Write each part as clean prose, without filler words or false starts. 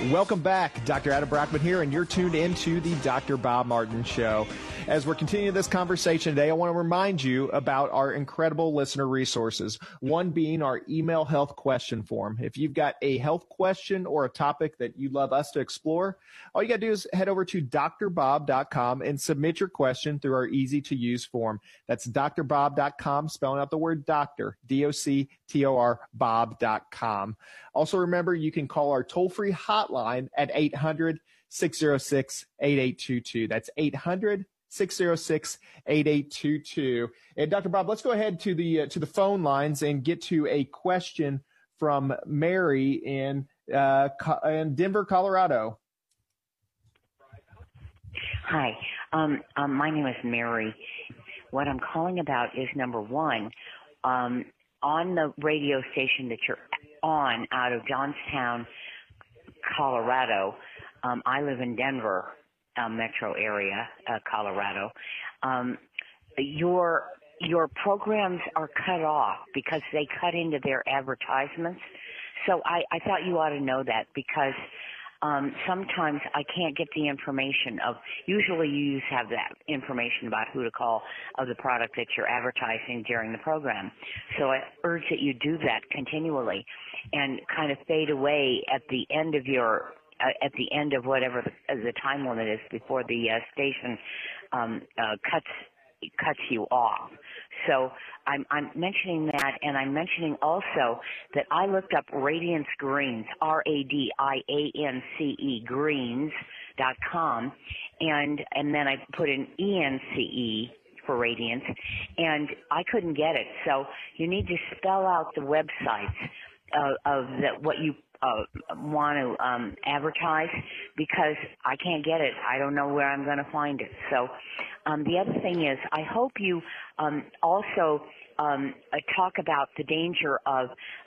Welcome back. Dr. Adam Brockman here, and you're tuned into the Dr. Bob Martin Show. As we're continuing this conversation today, I want to remind you about our incredible listener resources, one being our email health question form. If you've got a health question or a topic that you'd love us to explore, all you got to do is head over to drbob.com and submit your question through our easy-to-use form. That's drbob.com, spelling out the word doctor, D-O-C-T-O-R, bob.com. Also, remember, you can call our toll-free hotline at 800-606-8822. That's 800-606-8822. And Dr. Bob, let's go ahead to the phone lines and get to a question from Mary in Denver, Colorado. Hi, my name is Mary. What I'm calling about is, number one, on the radio station that you're on out of Johnstown, Colorado. I live in Denver metro area, Colorado. Your programs are cut off because they cut into their advertisements. So I thought you ought to know that, because sometimes I can't get the information of, usually you have that information about who to call of the product that you're advertising during the program. So I urge that you do that continually and kind of fade away at the end of your at the end of whatever the time limit is before the station cuts you off. So I'm mentioning that, and I'm mentioning also that I looked up Radiance Greens, RADIANCE greens.com, and then I put in ENCE for Radiance, and I couldn't get it. So you need to spell out the websites of what you want to advertise, because I can't get it. I don't know where I'm going to find it. So the other thing is, I hope you also talk about the danger of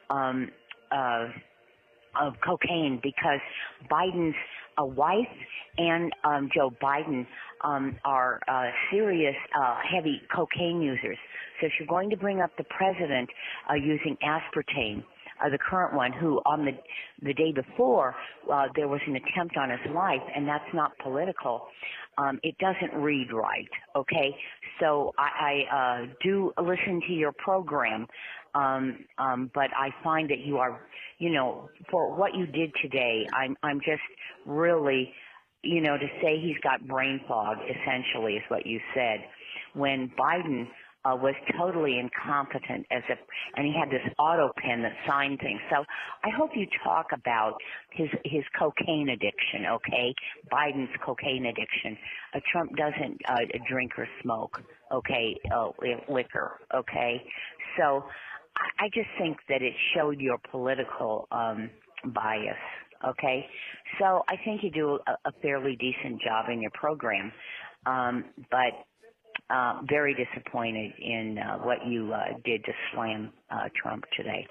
cocaine, because Biden's wife and Joe Biden are serious heavy cocaine users. So if you're going to bring up the president using aspartame, the current one, who on the day before there was an attempt on his life, and that's not political. It doesn't read right, okay? So I do listen to your program, but I find that you are, for what you did today, I'm just really, to say he's got brain fog, essentially, is what you said, when Biden was totally incompetent and he had this auto pen that signed things. So I hope you talk about his cocaine addiction, okay? Biden's cocaine addiction. Trump doesn't drink or smoke, okay, liquor, okay? So I just think that it showed your political bias, okay? So I think you do a fairly decent job in your program, but very disappointed in what you did to slam Trump today.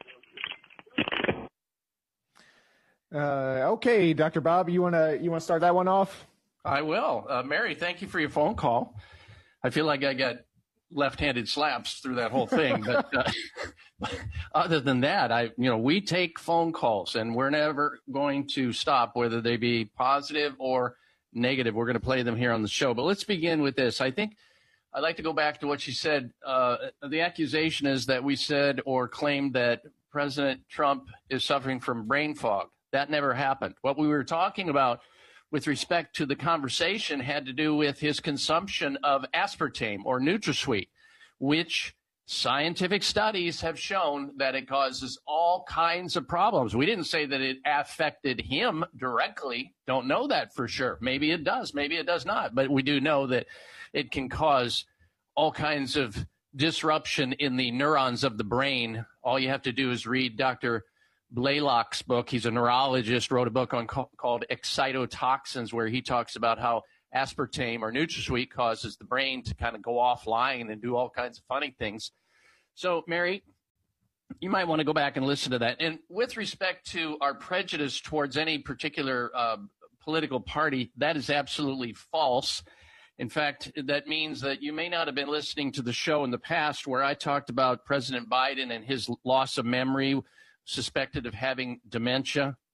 Okay, Dr. Bob, you wanna start that one off? I will. Mary, thank you for your phone call. I feel like I got left-handed slaps through that whole thing, but other than that, we take phone calls, and we're never going to stop, whether they be positive or negative. We're going to play them here on the show, but let's begin with this. I think I'd like to go back to what she said. The accusation is that we said or claimed that President Trump is suffering from brain fog. That never happened. What we were talking about with respect to the conversation had to do with his consumption of aspartame or NutraSweet, which scientific studies have shown that it causes all kinds of problems. We didn't say that it affected him directly. Don't know that for sure. Maybe it does. Maybe it does not. But we do know that it can cause all kinds of disruption in the neurons of the brain. All you have to do is read Dr. Blaylock's book. He's a neurologist, wrote a book called Excitotoxins, where he talks about how aspartame or NutraSweet causes the brain to kind of go offline and do all kinds of funny things. So, Mary, you might want to go back and listen to that. And with respect to our prejudice towards any particular political party, that is absolutely false. In fact, that means that you may not have been listening to the show in the past where I talked about President Biden and his loss of memory, suspected of having dementia.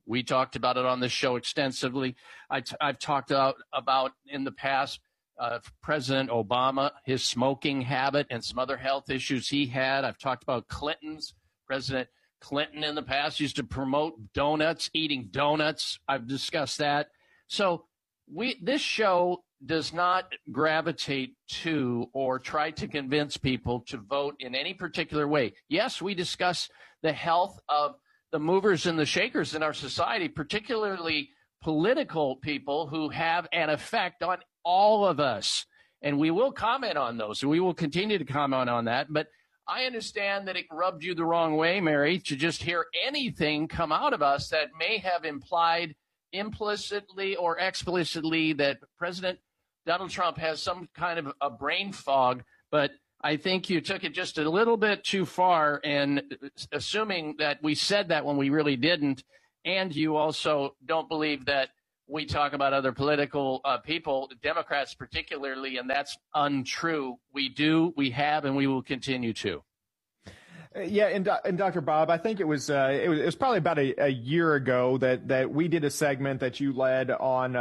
We talked about it on the show extensively. I've talked about in the past President Obama, his smoking habit and some other health issues he had. I've talked about President Clinton in the past used to promote donuts, eating donuts. I've discussed that. So this show does not gravitate to or try to convince people to vote in any particular way. Yes, we discuss the health of the movers and the shakers in our society, particularly political people who have an effect on all of us. And we will comment on those. We will continue to comment on that. But I understand that it rubbed you the wrong way, Mary, to just hear anything come out of us that may have implied implicitly or explicitly that President Donald Trump has some kind of a brain fog. But I think you took it just a little bit too far and assuming that we said that when we really didn't. And you also don't believe that we talk about other political people, Democrats particularly, and that's untrue. We do, we have, and we will continue to. Yeah, and Dr. Bob, I think it was probably about a year ago that we did a segment that you led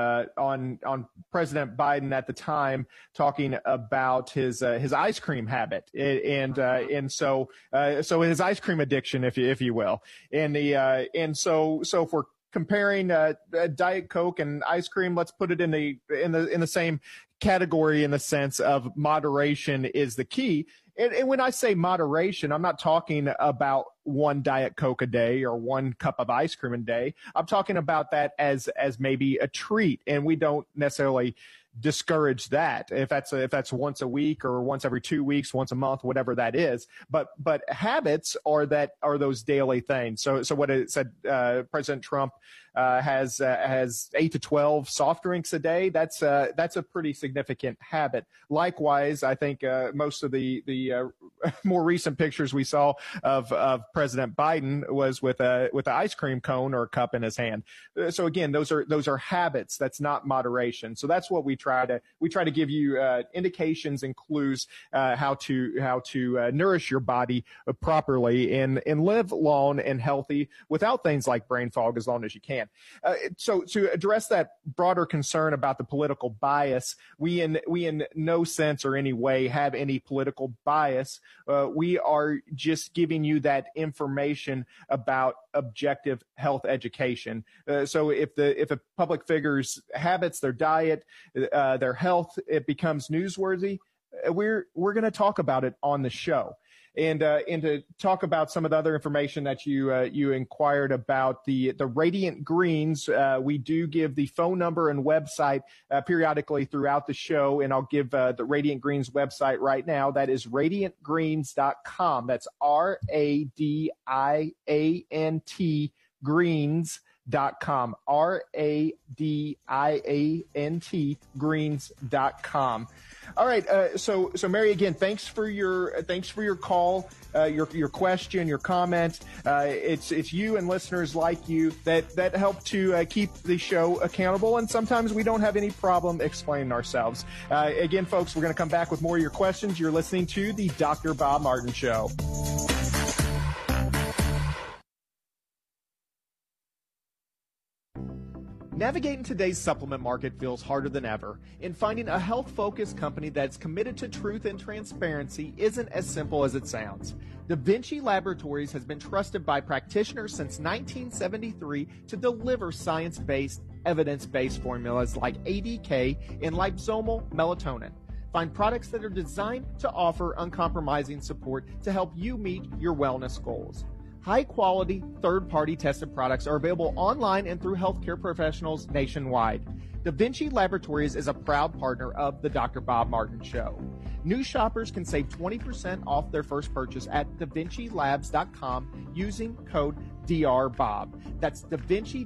on President Biden at the time, talking about his ice cream habit and so his ice cream addiction, if you will, and so if we're comparing Diet Coke and ice cream, let's put it in the same category in the sense of moderation is the key. And when I say moderation, I'm not talking about one Diet Coke a day or one cup of ice cream a day. I'm talking about that as maybe a treat, and we don't necessarily discourage that if that's once a week or once every 2 weeks, once a month, whatever that is. But habits are those daily things. So what it said, President Trump has 8 to 12 soft drinks a day. That's a pretty significant habit. Likewise, I think most of the more recent pictures we saw of President Biden was with an ice cream cone or a cup in his hand. So again, those are habits. That's not moderation. So that's what we try to give you indications and clues how to nourish your body properly and live long and healthy without things like brain fog as long as you can. So to address that broader concern about the political bias, we in no sense or any way have any political bias. We are just giving you that information about objective health education. So if a public figure's habits, their diet, their health, it becomes newsworthy, we're going to talk about it on the show. And to talk about some of the other information that you inquired about, the Radiant Greens, we do give the phone number and website periodically throughout the show, and I'll give the Radiant Greens website right now. That is radiantgreens.com. That's RADIANT greens.com. RADIANT greens.com. All right. So Mary, again, thanks for your call, your question, your comment. It's you and listeners like you that help to keep the show accountable. And sometimes we don't have any problem explaining ourselves. Again, folks, we're going to come back with more of your questions. You're listening to the Dr. Bob Martin Show. Navigating today's supplement market feels harder than ever, and finding a health-focused company that's committed to truth and transparency isn't as simple as it sounds. Da Vinci Laboratories has been trusted by practitioners since 1973 to deliver science-based, evidence-based formulas like ADK and liposomal melatonin. Find products that are designed to offer uncompromising support to help you meet your wellness goals. High-quality, third-party tested products are available online and through healthcare professionals nationwide. Da Vinci Laboratories is a proud partner of the Dr. Bob Martin Show. New shoppers can save 20% off their first purchase at DaVinciLabs.com using code DRBOB. That's DaVinci,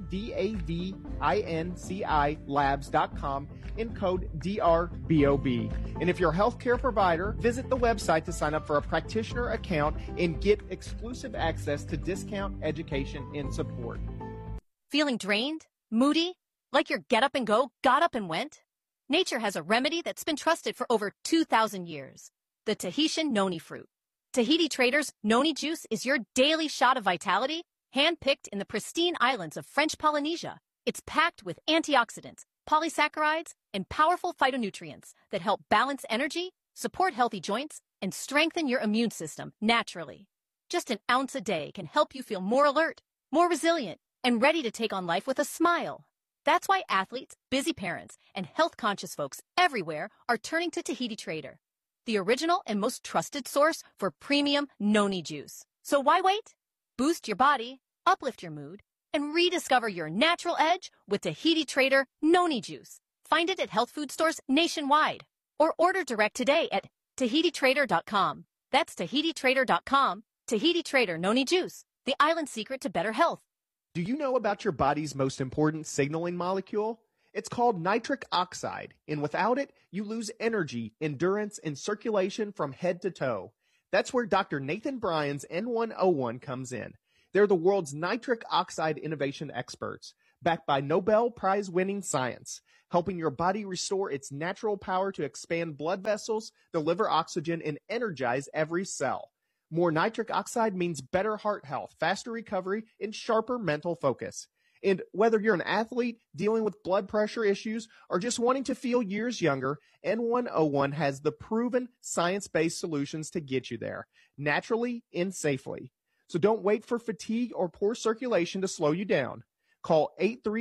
DAVINCI Labs.com in code DRBOB. And if you're a healthcare provider, visit the website to sign up for a practitioner account and get exclusive access to discount, education, and support. Feeling drained? Moody? Like your get up and go got up and went? Nature has a remedy that's been trusted for over 2,000 years. The Tahitian noni fruit. Tahiti Traders Noni Juice is your daily shot of vitality Hand-picked in the pristine islands of French Polynesia, it's packed with antioxidants, polysaccharides, and powerful phytonutrients that help balance energy, support healthy joints, and strengthen your immune system naturally. Just an ounce a day can help you feel more alert, more resilient, and ready to take on life with a smile. That's why athletes, busy parents, and health-conscious folks everywhere are turning to Tahiti Trader, the original and most trusted source for premium noni juice. So why wait? Boost your body, uplift your mood, and rediscover your natural edge with Tahiti Trader Noni Juice. Find it at health food stores nationwide or order direct today at TahitiTrader.com. That's TahitiTrader.com. Tahiti Trader Noni Juice, the island secret to better health. Do you know about your body's most important signaling molecule? It's called nitric oxide, and without it, you lose energy, endurance, and circulation from head to toe. That's where Dr. Nathan Bryan's N101 comes in. They're the world's nitric oxide innovation experts, backed by Nobel Prize-winning science, helping your body restore its natural power to expand blood vessels, deliver oxygen, and energize every cell. More nitric oxide means better heart health, faster recovery, and sharper mental focus. And whether you're an athlete dealing with blood pressure issues or just wanting to feel years younger, N101 has the proven science-based solutions to get you there, naturally and safely. So don't wait for fatigue or poor circulation to slow you down. Call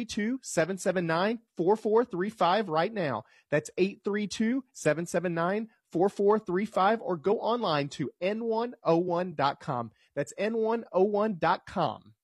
832-779-4435 right now. That's 832-779-4435, or go online to n101.com. That's n101.com.